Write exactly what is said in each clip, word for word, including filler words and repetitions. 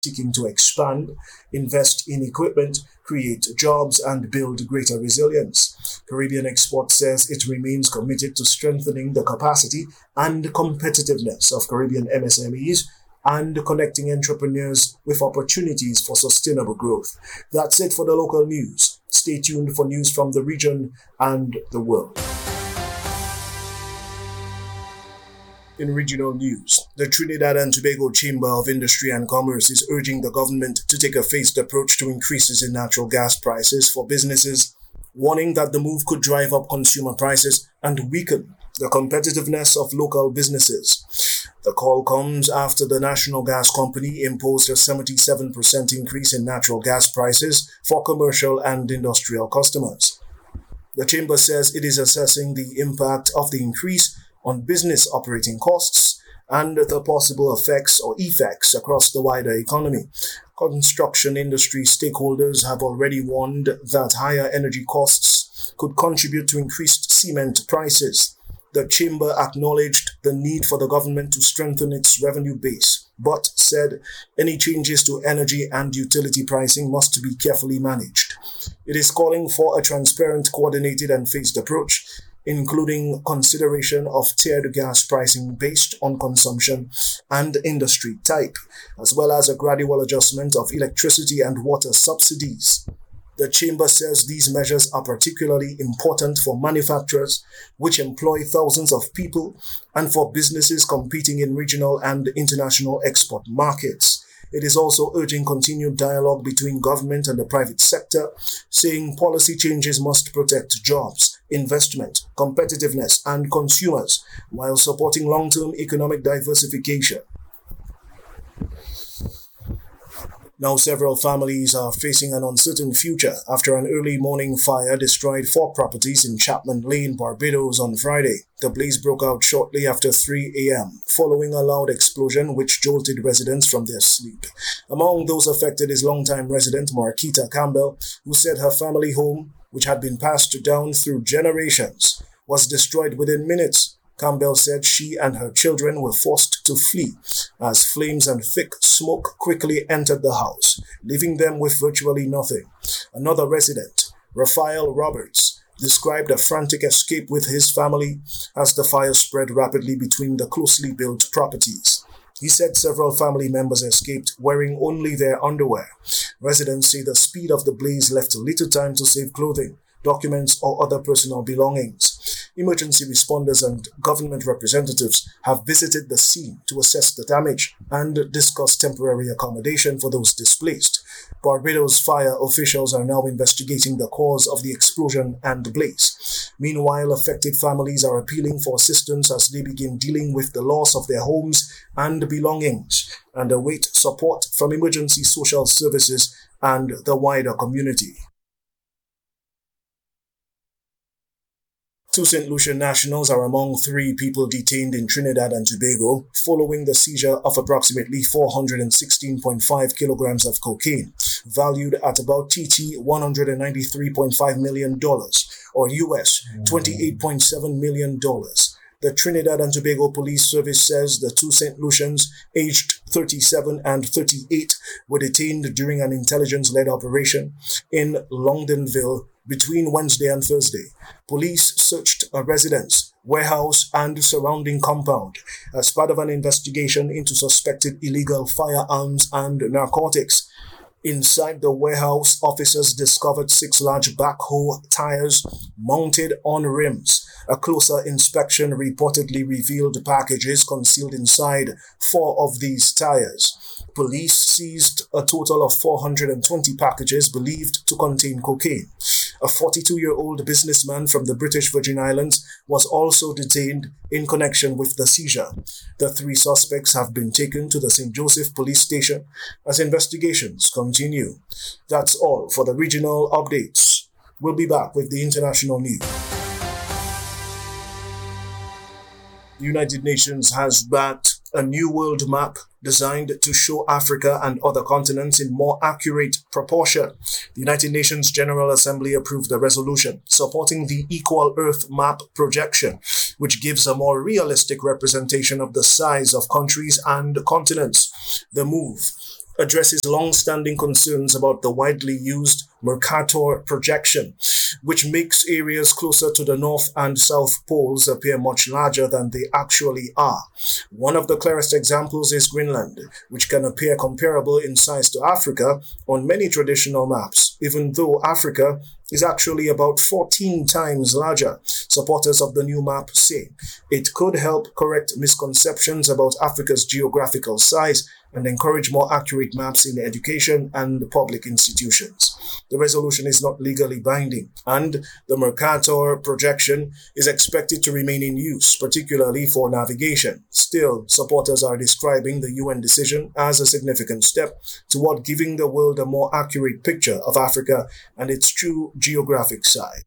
seeking to expand, invest in equipment, create jobs, and build greater resilience. Caribbean Export says it remains committed to strengthening the capacity and competitiveness of Caribbean M S M Es and connecting entrepreneurs with opportunities for sustainable growth. That's it for the local news. Stay tuned for news from the region and the world. In regional news, the Trinidad and Tobago Chamber of Industry and Commerce is urging the government to take a phased approach to increases in natural gas prices for businesses, warning that the move could drive up consumer prices and weaken the competitiveness of local businesses. The call comes after the National Gas Company imposed a seventy-seven percent increase in natural gas prices for commercial and industrial customers. The Chamber says it is assessing the impact of the increase on business operating costs and the possible effects or effects across the wider economy. Construction industry stakeholders have already warned that higher energy costs could contribute to increased cement prices. The Chamber acknowledged the need for the government to strengthen its revenue base, but said any changes to energy and utility pricing must be carefully managed. It is calling for a transparent, coordinated and phased approach, including consideration of tiered gas pricing based on consumption and industry type, as well as a gradual adjustment of electricity and water subsidies. The Chamber says these measures are particularly important for manufacturers, which employ thousands of people, and for businesses competing in regional and international export markets. It is also urging continued dialogue between government and the private sector, saying policy changes must protect jobs, investment, competitiveness, and consumers, while supporting long-term economic diversification. Now, several families are facing an uncertain future after an early morning fire destroyed four properties in Chapman Lane, Barbados on Friday. The blaze broke out shortly after three a.m., following a loud explosion which jolted residents from their sleep. Among those affected is longtime resident Marquita Campbell, who said her family home, which had been passed down through generations, was destroyed within minutes. Campbell said she and her children were forced to flee as flames and thick smoke quickly entered the house, leaving them with virtually nothing. Another resident, Raphael Roberts, described a frantic escape with his family as the fire spread rapidly between the closely built properties. He said several family members escaped wearing only their underwear. Residents say the speed of the blaze left little time to save clothing, documents, or other personal belongings. Emergency responders and government representatives have visited the scene to assess the damage and discuss temporary accommodation for those displaced. Barbados fire officials are now investigating the cause of the explosion and blaze. Meanwhile, affected families are appealing for assistance as they begin dealing with the loss of their homes and belongings and await support from emergency social services and the wider community. Two Saint Lucia nationals are among three people detained in Trinidad and Tobago following the seizure of approximately four hundred sixteen point five kilograms of cocaine, valued at about T T one hundred ninety-three point five million dollars or U S twenty-eight point seven million dollars. The Trinidad and Tobago Police Service says the two Saint Lucians, aged thirty-seven and thirty-eight, were detained during an intelligence-led operation in Longdenville between Wednesday and Thursday. Police searched a residence, warehouse, and surrounding compound as part of an investigation into suspected illegal firearms and narcotics. Inside the warehouse, officers discovered six large backhoe tires mounted on rims. A closer inspection reportedly revealed packages concealed inside four of these tires. Police seized a total of four hundred twenty packages believed to contain cocaine. A forty-two-year-old businessman from the British Virgin Islands was also detained in connection with the seizure. The three suspects have been taken to the Saint Joseph Police Station as investigations continue. That's all for the regional updates. We'll be back with the international news. The United Nations has backed a new world map designed to show Africa and other continents in more accurate proportion. The United Nations General Assembly approved a resolution supporting the Equal Earth Map projection, which gives a more realistic representation of the size of countries and continents. The move addresses long-standing concerns about the widely used Mercator projection, which makes areas closer to the North and South Poles appear much larger than they actually are. One of the clearest examples is Greenland, which can appear comparable in size to Africa on many traditional maps, even though Africa is actually about fourteen times larger. Supporters of the new map say it could help correct misconceptions about Africa's geographical size and encourage more accurate maps in education and public institutions. The resolution is not legally binding, and the Mercator projection is expected to remain in use, particularly for navigation. Still, supporters are describing the U N decision as a significant step toward giving the world a more accurate picture of Africa and its true geographic size.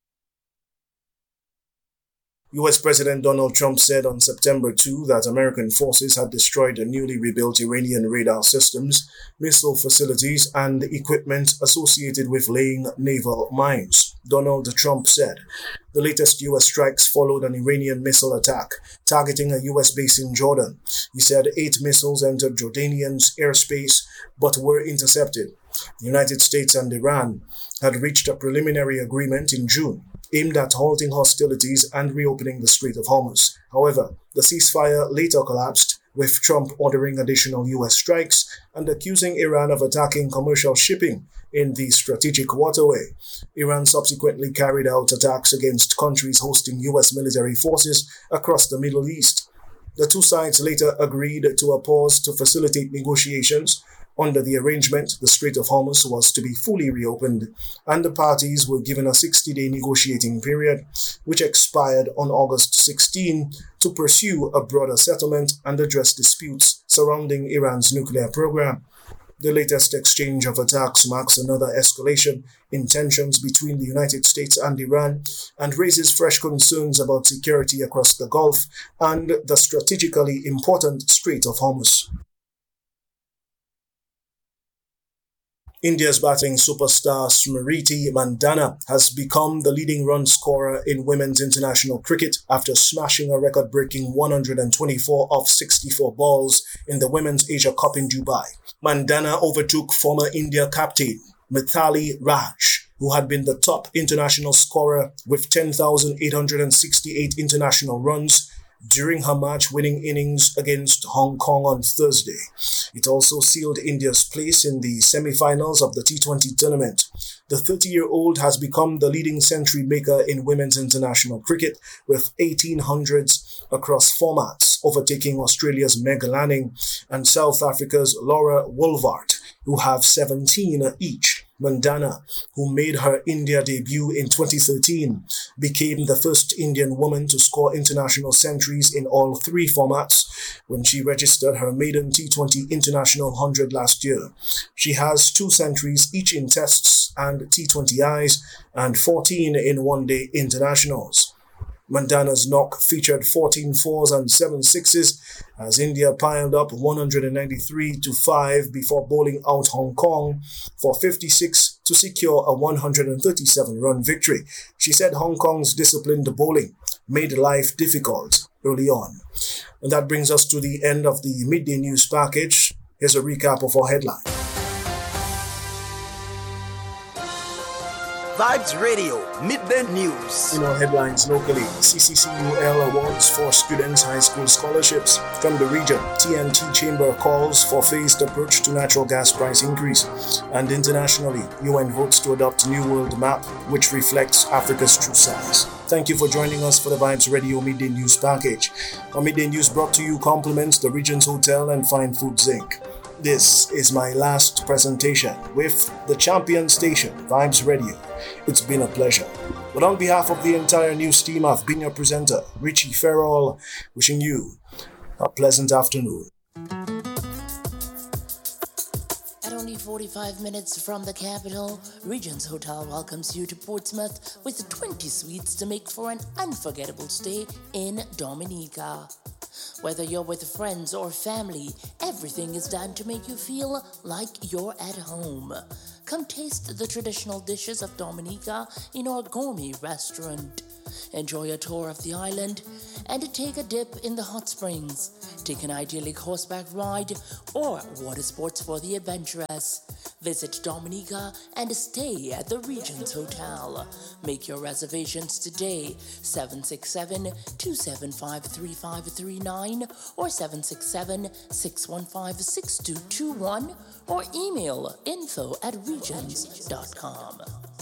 U S President Donald Trump said on September second that American forces had destroyed the newly rebuilt Iranian radar systems, missile facilities, and equipment associated with laying naval mines. Donald Trump said the latest U S strikes followed an Iranian missile attack targeting a U S base in Jordan. He said eight missiles entered Jordanian's airspace but were intercepted. The United States and Iran had reached a preliminary agreement in June aimed at halting hostilities and reopening the Strait of Hormuz. However, the ceasefire later collapsed, with Trump ordering additional U S strikes and accusing Iran of attacking commercial shipping in the strategic waterway. Iran subsequently carried out attacks against countries hosting U S military forces across the Middle East. The two sides later agreed to a pause to facilitate negotiations. Under the arrangement, the Strait of Hormuz was to be fully reopened, and the parties were given a sixty-day negotiating period, which expired on August sixteenth, to pursue a broader settlement and address disputes surrounding Iran's nuclear program. The latest exchange of attacks marks another escalation in tensions between the United States and Iran and raises fresh concerns about security across the Gulf and the strategically important Strait of Hormuz. India's batting superstar Smriti Mandhana has become the leading run scorer in women's international cricket after smashing a record-breaking one hundred twenty-four off sixty-four balls in the Women's Asia Cup in Dubai. Mandhana overtook former India captain Mithali Raj, who had been the top international scorer with ten thousand eight hundred sixty-eight international runs during her match-winning innings against Hong Kong on Thursday. It also sealed India's place in the semi-finals of the T twenty tournament. The thirty-year-old has become the leading century maker in women's international cricket with eighteen hundreds across formats, overtaking Australia's Meg Lanning and South Africa's Laura Wolvaert, who have seventeen each. Mandhana, who made her India debut in twenty thirteen, became the first Indian woman to score international centuries in all three formats when she registered her maiden T twenty International one hundred last year. She has two centuries each in tests and T twenty Is and fourteen in one-day internationals. Mandhana's knock featured fourteen fours and seven sixes as India piled up one hundred ninety-three to five before bowling out Hong Kong for fifty-six to secure a one hundred thirty-seven run victory. She said Hong Kong's disciplined bowling made life difficult early on. And that brings us to the end of the midday news package. Here's a recap of our headlines. Vibes Radio, Midday News. In our headlines locally, C C C U L awards for students high school scholarships. From the region, T N T Chamber calls for phased approach to natural gas price increase. And internationally, U N votes to adopt new world map, which reflects Africa's true size. Thank you for joining us for the Vibes Radio Midday News package. Our Midday News brought to you compliments the Regents Hotel and Fine Foods Incorporated. This is my last presentation with the champion station, Vibes Radio. It's been a pleasure. But on behalf of the entire news team, I've been your presenter, Richie Farrell, wishing you a pleasant afternoon. At only forty-five minutes from the capital, Regents Hotel welcomes you to Portsmouth with twenty suites to make for an unforgettable stay in Dominica. Whether you're with friends or family, everything is done to make you feel like you're at home. Come taste the traditional dishes of Dominica in our gourmet restaurant. Enjoy a tour of the island and take a dip in the hot springs. Take an idyllic horseback ride or water sports for the adventurous. Visit Dominica and stay at the Regents Hotel. Make your reservations today, seven six seven, two seven five, three five three nine or seven six seven, six one five, six two two one or email info at regents dot com.